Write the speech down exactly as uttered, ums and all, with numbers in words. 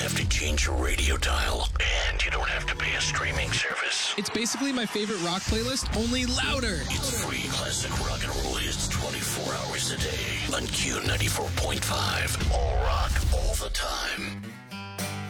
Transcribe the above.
have to change your radio dial, and you don't have to pay a streaming service. It's basically my favorite rock playlist, only louder. It's free classic rock and roll hits twenty-four hours a day on Q ninety-four point five. All rock, all the time.